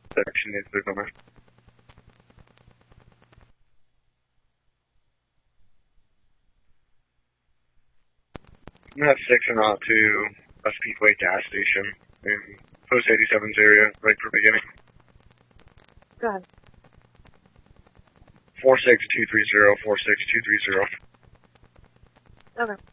section needs to come in. I'm gonna have 6 and route to a Speedway gas station in Post 87's area, right for beginning. Go ahead. 46230, 46230. Okay.